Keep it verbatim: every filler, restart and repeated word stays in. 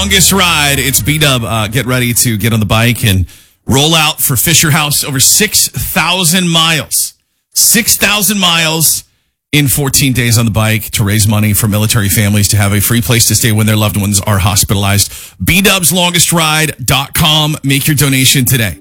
Longest ride. It's B-Dub. Uh, get ready to get on the bike and roll out for Fisher House. Over six thousand miles. six thousand miles in fourteen days on the bike to raise money for military families to have a free place to stay when their loved ones are hospitalized. B Dubs Longest Ride dot com. Make your donation today.